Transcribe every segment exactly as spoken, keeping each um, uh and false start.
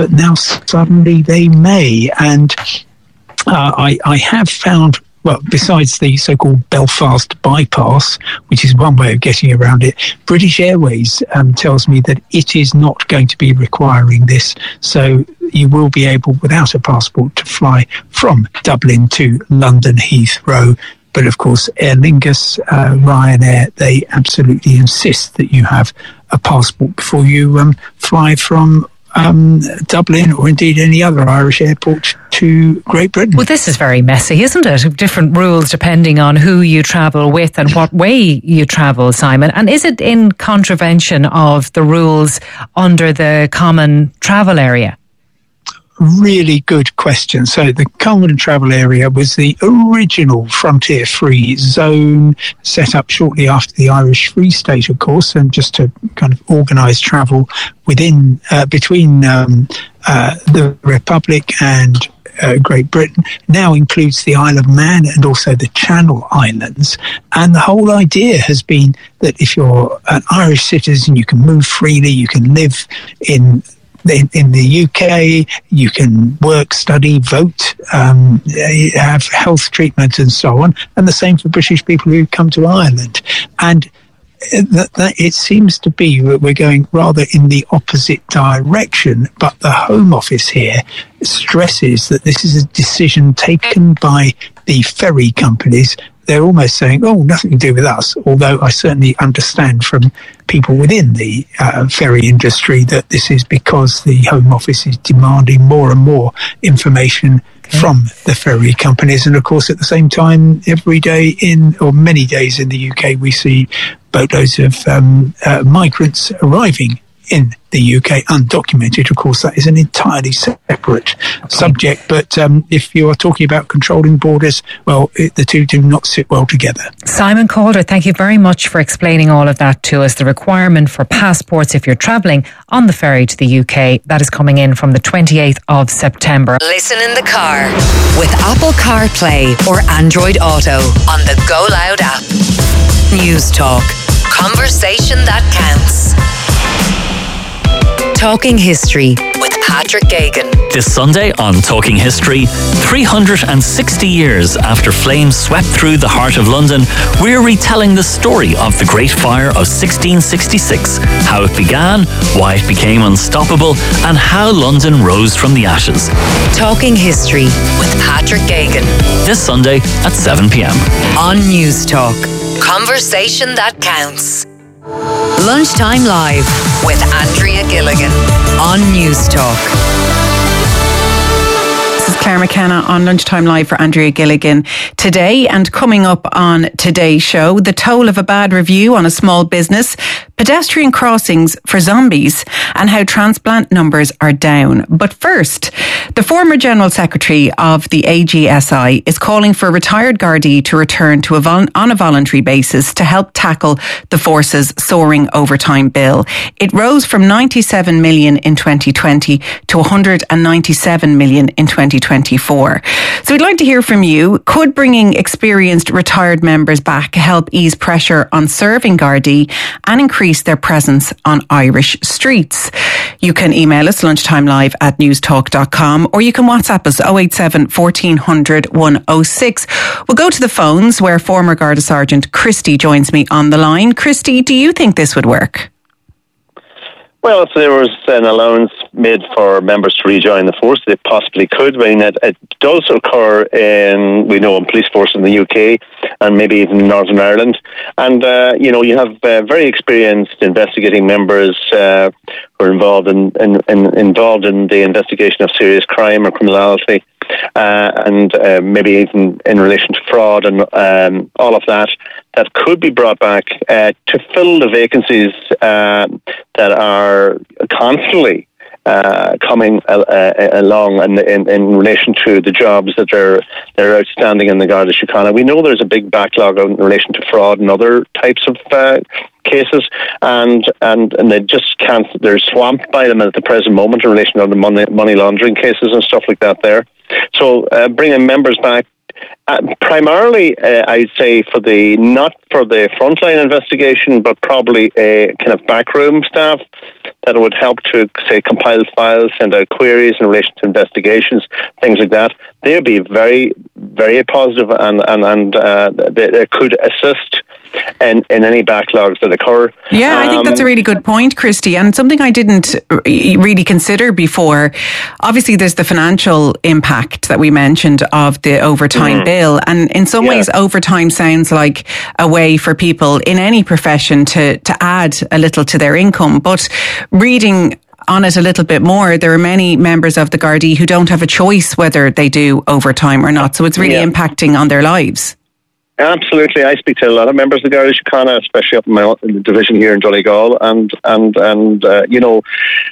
but now suddenly they may. And uh, I, I have found, well, besides the so-called Belfast bypass, which is one way of getting around it, British Airways um, tells me that it is not going to be requiring this. So you will be able, without a passport, to fly from Dublin to London Heathrow. But of course, Aer Lingus, uh, Ryanair, they absolutely insist that you have a passport before you um, fly from um, Dublin or indeed any other Irish airport to Great Britain. Well, this is very messy, isn't it? Different rules depending on who you travel with and what way you travel, Simon. And is it in contravention of the rules under the Common Travel Area? Really good question. So the Common Travel Area was the original frontier-free zone set up shortly after the Irish Free State, of course, and just to kind of organise travel within, uh, between um, uh, the Republic and uh, Great Britain. Now includes the Isle of Man and also the Channel Islands. And the whole idea has been that if you're an Irish citizen, you can move freely, you can live in In, in the U K, you can work, study, vote, um, have health treatment and so on. And the same for British people who come to Ireland. And that, that it seems to be that we're going rather in the opposite direction. But the Home Office here stresses that this is a decision taken by the ferry companies. They're almost saying, oh, nothing to do with us, although I certainly understand from people within the uh, ferry industry that this is because the Home Office is demanding more and more information okay. from the ferry companies. And of course, at the same time, every day in, or many days in the U K, we see boatloads of um, uh, migrants arriving in the U K, undocumented. Of course, that is an entirely separate okay. subject. But um, if you are talking about controlling borders, well, it, the two do not sit well together. Simon Calder, thank you very much for explaining all of that to us. The requirement for passports if you're travelling on the ferry to the U K, that is coming in from the twenty-eighth of September. Listen in the car with Apple CarPlay or Android Auto on the Go Loud app. News Talk. Conversation that counts. Talking History with Patrick Gagan. This Sunday on Talking History, three hundred sixty years after flames swept through the heart of London, we're retelling the story of the Great Fire of sixteen sixty-six, how it began, why it became unstoppable, and how London rose from the ashes. Talking History with Patrick Gagan. This Sunday at seven p.m. on News Talk. Conversation that counts. Lunchtime Live with Andrea Gilligan on News Talk. This is Claire McKenna on Lunchtime Live for Andrea Gilligan. Today and coming up on today's show, the toll of a bad review on a small business, pedestrian crossings for zombies, and how transplant numbers are down. But first, the former General Secretary of the A G S I is calling for retired Gardaí to return to a vol- on a voluntary basis to help tackle the force's soaring overtime bill. It rose from ninety-seven million in twenty twenty to one hundred ninety-seven million in twenty twenty-four. So we'd like to hear from you. Could bringing experienced retired members back help ease pressure on serving Gardaí and increase their presence on Irish streets? You can email us lunchtimelive at newstalk dot com or you can WhatsApp us oh eight seven, fourteen hundred, one oh six. We'll go to the phones where former Garda Sergeant Christy joins me on the line. Christy, do you think this would work? Well, if there was an allowance made for members to rejoin the force, they possibly could. I mean, it, it does occur in, we know, in police force in the U K and maybe even in Northern Ireland. And, uh, you know, you have uh, very experienced investigating members uh, who are involved in, in, in, involved in the investigation of serious crime or criminality. Uh, and uh, maybe even in relation to fraud and um, all of that, that could be brought back uh, to fill the vacancies uh, that are constantly uh, coming uh, uh, along in, in, in relation to the jobs that are they're outstanding in the Garda Síochána. We know there's a big backlog in relation to fraud and other types of uh, cases, and, and and they just can't. They're swamped by them at the present moment in relation to the money money laundering cases and stuff like that. There, so uh, bringing members back. Uh, primarily, uh, I'd say for the not for the frontline investigation, but probably a kind of backroom staff that would help to, say, compile files, send out queries in relation to investigations, things like that. They'd be very, very positive, and and and uh, they, they could assist in, in any backlogs that occur. Yeah, I think that's a really good point, Christy, and something I didn't really consider before. Obviously, there's the financial impact that we mentioned of the overtime mm. bill, and in some yeah. ways, overtime sounds like a way for people in any profession to, to add a little to their income. But reading on it a little bit more, there are many members of the Gardaí who don't have a choice whether they do overtime or not, so it's really yeah. impacting on their lives. Absolutely, I speak to a lot of members of the Garda Síochána, especially up in, my, in the division here in Donegal, and and and uh, you know,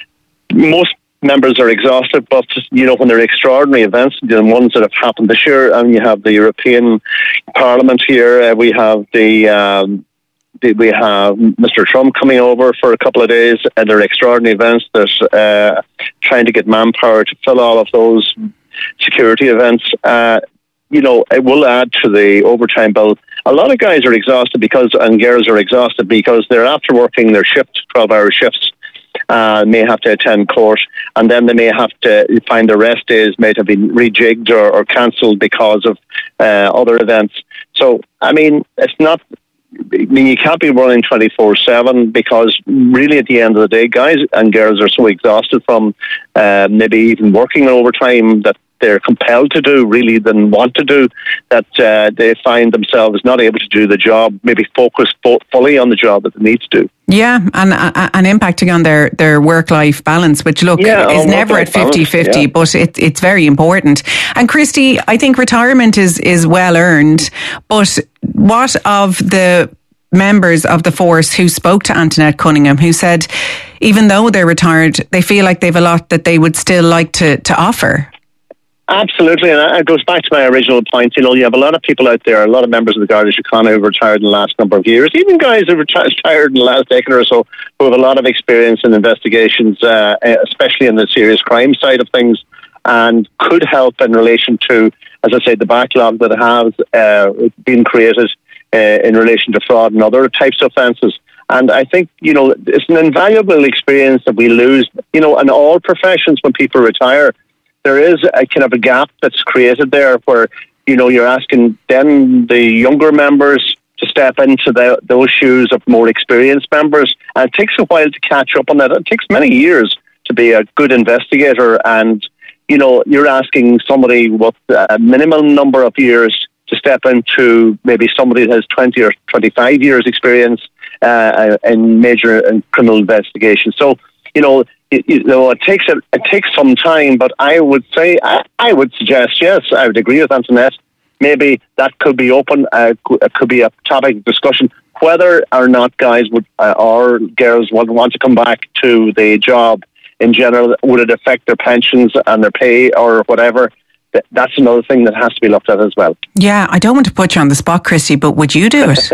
most members are exhausted, but you know, when there are extraordinary events, the ones that have happened this year, and you have the European Parliament here, uh, we have the. Um, We have Mister Trump coming over for a couple of days, and there are extraordinary events. There's uh, trying to get manpower to fill all of those security events. Uh, you know, it will add to the overtime bill. A lot of guys are exhausted because, and girls are exhausted because they're after working their shift, twelve-hour shifts, uh, may have to attend court, and then they may have to find their rest days may have been rejigged or, or cancelled because of uh, other events. So, I mean, it's not... I mean, you can't be running twenty-four seven because really at the end of the day, guys and girls are so exhausted from uh, maybe even working overtime that they're compelled to do really than want to do, that uh, they find themselves not able to do the job, maybe focus fully on the job that they need to do. Yeah, and uh, and impacting on their, their work-life balance, which, look, yeah, is never at fifty-fifty, yeah. but it, it's very important. And Christy, I think retirement is, is well-earned, but what of the members of the force who spoke to Antoinette Cunningham, who said even though they're retired, they feel like they've a lot that they would still like to, to offer? Absolutely, and it goes back to my original point. You know, you have a lot of people out there, a lot of members of the Garda Síochána who have retired in the last number of years, even guys who have retired in the last decade or so, who have a lot of experience in investigations, uh, especially in the serious crime side of things, and could help in relation to, as I say, the backlog that has uh, been created uh, in relation to fraud and other types of offences. And I think, you know, it's an invaluable experience that we lose, you know, in all professions when people retire. There is a kind of a gap that's created there where, you know, you're asking then the younger members to step into the, those shoes of more experienced members. And it takes a while to catch up on that. It takes many years to be a good investigator. And, you know, you're asking somebody with a minimum number of years to step into maybe somebody that has twenty or twenty-five years experience uh, in major and criminal investigation. So, you know, It, you know, it takes a, it takes some time, but I would say I, I would suggest yes, I would agree with Antoinette. Maybe that could be open. Uh, it could be a topic of discussion whether or not guys would uh, or girls would want to come back to the job in general. Would it affect their pensions and their pay or whatever? That's another thing that has to be looked at as well. Yeah, I don't want to put you on the spot, Christy, but would you do it?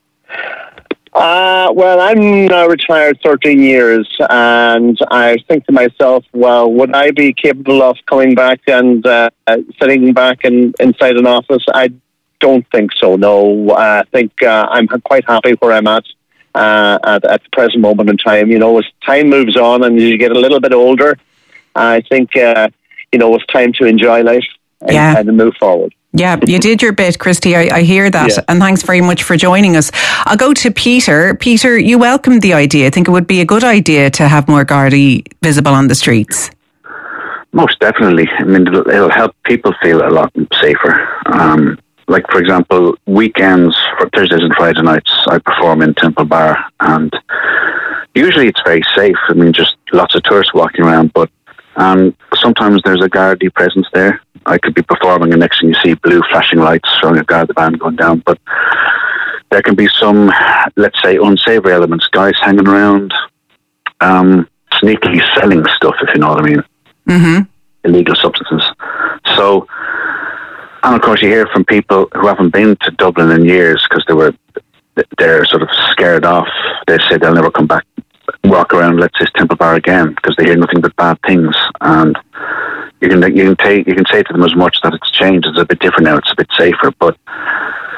Uh, well, I'm now retired thirteen years, and I think to myself, well, would I be capable of coming back and uh, sitting back in, inside an office? I don't think so, no. I think uh, I'm quite happy where I'm at, uh, at at the present moment in time. You know, as time moves on and you get a little bit older, I think, uh, you know, it's time to enjoy life and, yeah. and move forward. Yeah, you did your bit, Christy. I, I hear that. Yeah. And thanks very much for joining us. I'll go to Peter. Peter, you welcomed the idea. I think it would be a good idea to have more Gardaí visible on the streets. Most definitely. I mean, it'll, it'll help people feel a lot safer. Um, like, for example, weekends, for Thursdays and Friday nights, I perform in Temple Bar. And usually it's very safe. I mean, just lots of tourists walking around. But um, sometimes there's a Gardaí presence there. I could be performing and next thing you see blue flashing lights showing a Garda band going down. But there can be some, let's say, unsavory elements, guys hanging around, um, sneakily selling stuff, if you know what I mean. Mm-hmm. Illegal substances. So, and of course you hear from people who haven't been to Dublin in years because they were, they're sort of scared off. They say they'll never come back, walk around, let's say, Temple Bar again because they hear nothing but bad things. And You can you can take you can say to them as much that it's changed. It's a bit different now. It's a bit safer. But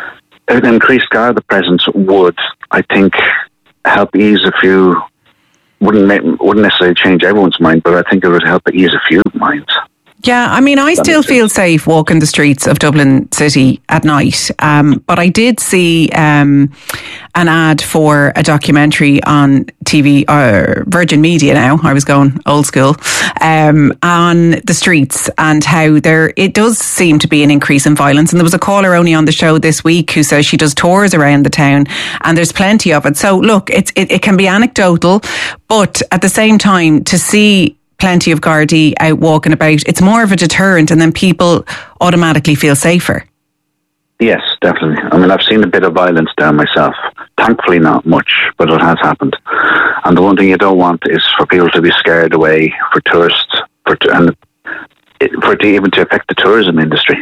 an increased Garda presence would, I think, help ease a few wouldn't wouldn't necessarily change everyone's mind, but I think it would help ease a few minds. Yeah, I mean, I still feel safe walking the streets of Dublin City at night. Um, but I did see um, an ad for a documentary on T V, uh, Virgin Media now, I was going old school, um, on the streets and how there, it does seem to be an increase in violence. And there was a caller only on the show this week who says she does tours around the town and there's plenty of it. So look, it's, it, it can be anecdotal, but at the same time, to see plenty of Gardaí out walking about, it's more of a deterrent and then people automatically feel safer. Yes, definitely. I mean, I've seen a bit of violence down myself. Thankfully not much, but it has happened. And the one thing you don't want is for people to be scared away, for tourists, for t- and it, for it to even to affect the tourism industry.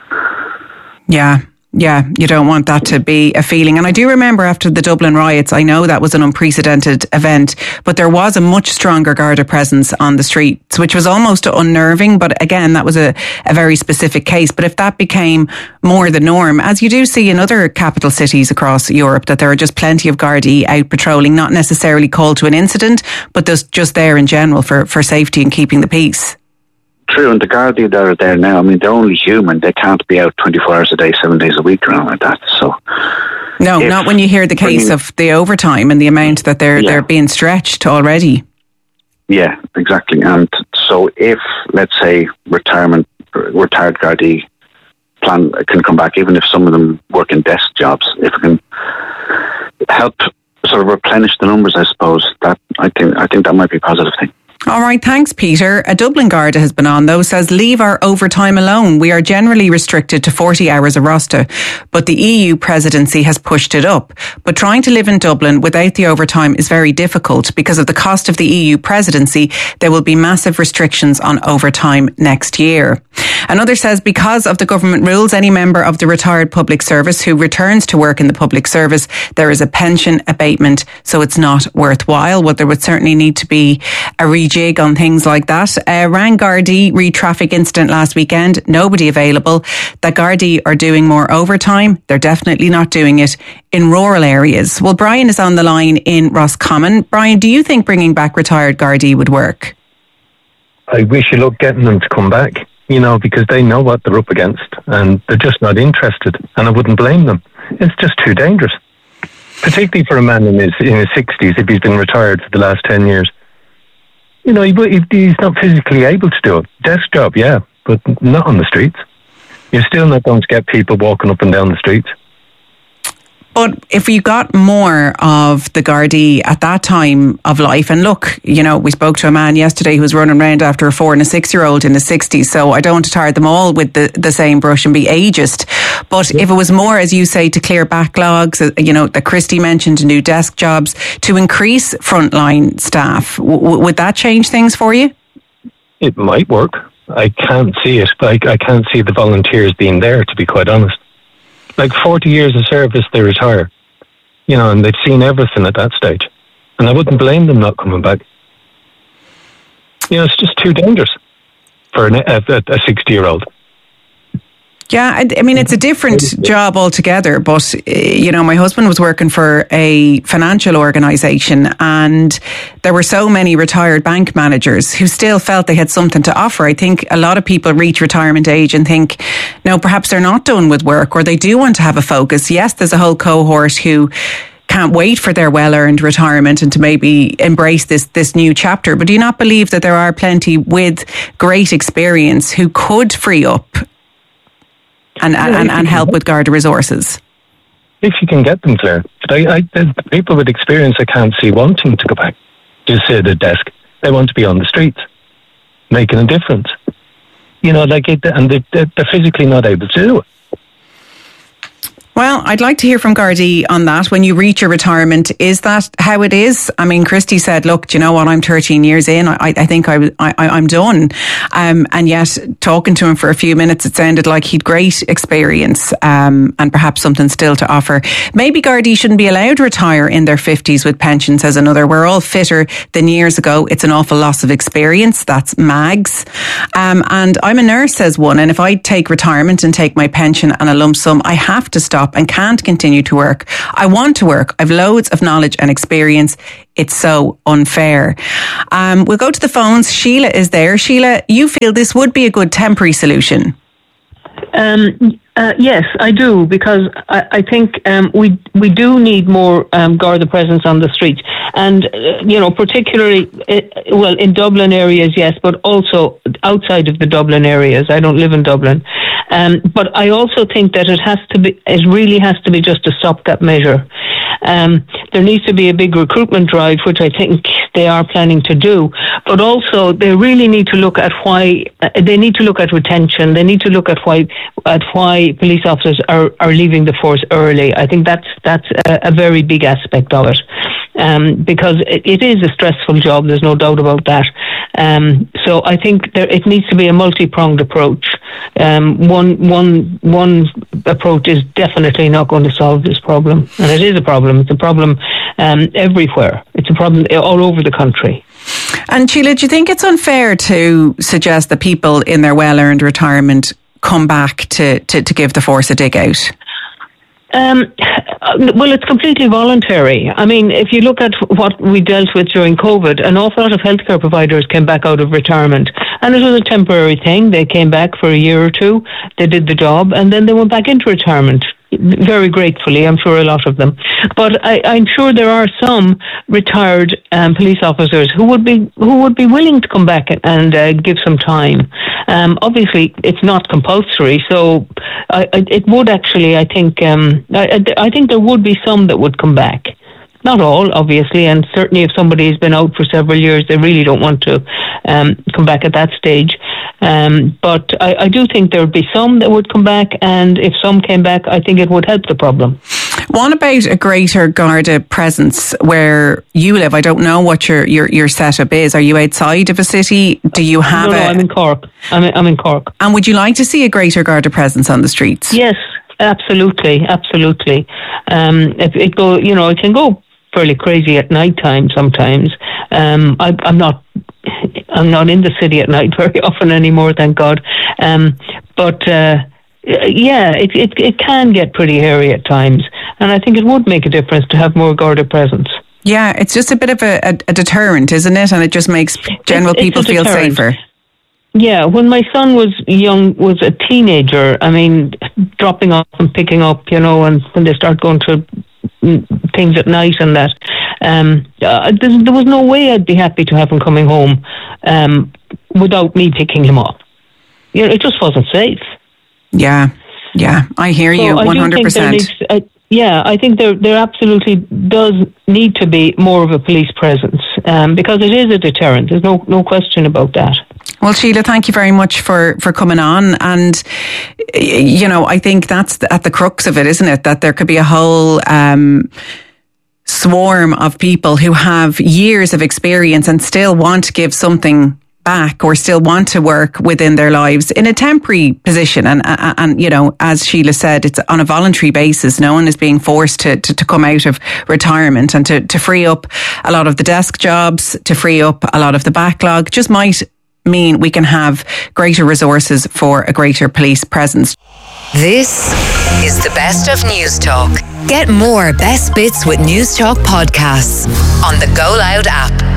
Yeah. Yeah, you don't want that to be a feeling. And I do remember after the Dublin riots, I know that was an unprecedented event, but there was a much stronger Garda presence on the streets, which was almost unnerving. But again, that was a, a very specific case. But if that became more the norm, as you do see in other capital cities across Europe, that there are just plenty of Gardaí out patrolling, not necessarily called to an incident, but just, just there in general for, for safety and keeping the peace. True, and the Gardaí that are there now, I mean, they're only human. They can't be out twenty-four hours a day, seven days a week around like that. So, no, if, not when you hear the case I mean, of the overtime and the amount that they're yeah. they're being stretched already. Yeah, exactly. And so if, let's say, retirement, retired Gardaí plan can come back, even if some of them work in desk jobs, if it can help sort of replenish the numbers, I suppose, that I think I think that might be a positive thing. All right, thanks, Peter. A Dublin Garda has been on, though, says leave our overtime alone. We are generally restricted to forty hours a rota, but the E U presidency has pushed it up. But trying to live in Dublin without the overtime is very difficult because of the cost of the E U presidency. There will be massive restrictions on overtime next year. Another says because of the government rules, any member of the retired public service who returns to work in the public service, there is a pension abatement, so it's not worthwhile. Well, there would certainly need to be a rejig on things like that. Uh, Rang Gardaí re-traffic incident last weekend, nobody available. The Gardaí are doing more overtime. They're definitely not doing it in rural areas. Well, Brian is on the line in Roscommon. Brian, do you think bringing back retired Gardaí would work? I wish you luck getting them to come back, you know, because they know what they're up against and they're just not interested, and I wouldn't blame them. It's just too dangerous, particularly for a man in his in his sixties if he's been retired for the last ten years. You know, he, he's not physically able to do it. Desk job, yeah, but not on the streets. You're still not going to get people walking up and down the streets. But if you got more of the Gardaí at that time of life, and look, you know, we spoke to a man yesterday who was running around after a four and a six-year-old in his sixties, so I don't want to tar them all with the, the same brush and be ageist. But yeah. if it was more, as you say, to clear backlogs, you know, that Christy mentioned, new desk jobs, to increase frontline staff, w- would that change things for you? It might work. I can't see it. I, I can't see the volunteers being there, to be quite honest. Like forty years of service, they retire, you know, and they've seen everything at that stage. And I wouldn't blame them not coming back. You know, it's just too dangerous for an, a, a sixty-year-old. Yeah, I, I mean, it's a different job altogether, but, uh, you know, my husband was working for a financial organisation and there were so many retired bank managers who still felt they had something to offer. I think a lot of people reach retirement age and think, no, perhaps they're not done with work or they do want to have a focus. Yes, there's a whole cohort who can't wait for their well-earned retirement and to maybe embrace this this new chapter. But do you not believe that there are plenty with great experience who could free up And, yeah, and, and help with Garda resources? If you can get them, Claire. But I, I, the people with experience I can't see wanting to go back to sit at a desk. They want to be on the streets, making a difference. You know, like, it, and they, they're physically not able to do it. Well, I'd like to hear from Gardaí on that. When you reach your retirement, is that how it is? I mean, Christy said, look, do you know what? I'm thirteen years in. I, I think I, I, I'm done. Um, and yet, talking to him for a few minutes, it sounded like he'd great experience um, and perhaps something still to offer. Maybe Gardaí shouldn't be allowed to retire in their fifties with pensions, says another. We're all fitter than years ago. It's an awful loss of experience. That's Mags. Um, and I'm a nurse, says one, and if I take retirement and take my pension and a lump sum, I have to stop and can't continue to work. I want to work. I've loads of knowledge and experience. It's so unfair. Um, we'll go to the phones. Sheila is there. Sheila, you feel this would be a good temporary solution? Um, uh, yes, I do, because I, I think um, we we do need more um, Garda presence on the streets, and uh, you know, particularly uh, well in Dublin areas, yes, but also outside of the Dublin areas. I don't live in Dublin, um, but I also think that it has to be, it really has to be just a stopgap measure. Um, there needs to be a big recruitment drive, which I think they are planning to do. But also, they really need to look at why. Uh, they need to look at retention. They need to look at why at why police officers are, are leaving the force early. I think that's that's a, a very big aspect of it, um, because it, it is a stressful job. There's no doubt about that. Um, so I think there, it needs to be a multi-pronged approach. Um, one one one approach is definitely not going to solve this problem, and it is a problem. It's a problem um, everywhere. It's a problem all over the country. And Sheila, do you think it's unfair to suggest that people in their well-earned retirement come back to, to, to give the force a dig out? Um, well, it's completely voluntary. I mean, if you look at what we dealt with during COVID, an awful lot of healthcare providers came back out of retirement, and it was a temporary thing. They came back for a year or two, they did the job, and then they went back into retirement. Very gratefully, I'm sure a lot of them. But I, I'm sure there are some retired um, police officers who would be who would be willing to come back and uh, give some time. Um, obviously, it's not compulsory, so I, I, it would actually. I think um, I, I think there would be some that would come back. Not all, obviously, and certainly if somebody has been out for several years, they really don't want to um, come back at that stage. Um, but I, I do think there would be some that would come back, and if some came back, I think it would help the problem. What about a greater Garda presence where you live? I don't know what your, your, your setup is. Are you outside of a city? Do you have no, a... No, I'm in Cork. I'm in, I'm in Cork. And would you like to see a greater Garda presence on the streets? Yes, absolutely, absolutely. Um, it, it go, you know, it can go fairly crazy at night time sometimes. Um, I, I'm not... I'm not in the city at night very often anymore, thank God. Um, but uh, yeah, it, it it can get pretty hairy at times, and I think it would make a difference to have more Garda presence. Yeah, it's just a bit of a, a, a deterrent, isn't it? And it just makes general it's, people it's feel deterrent. safer. Yeah, when my son was young, was a teenager, I mean, dropping off and picking up, you know, and when they start going to things at night and that, um, uh, there, there was no way I'd be happy to have him coming home um, without me picking him up. You know, it just wasn't safe. Yeah, yeah, I hear so you one hundred percent. Uh, yeah, I think there there absolutely does need to be more of a police presence um, because it is a deterrent. There's no no question about that. Well, Sheila, thank you very much for, for coming on. And, you know, I think that's at the crux of it, isn't it? That there could be a whole um, swarm of people who have years of experience and still want to give something back or still want to work within their lives in a temporary position. And, and, and you know, as Sheila said, it's on a voluntary basis. No one is being forced to, to, to come out of retirement, and to, to free up a lot of the desk jobs, to free up a lot of the backlog, just might mean we can have greater resources for a greater police presence. This is the best of News Talk. Get more best bits with News Talk podcasts on the Go Loud app.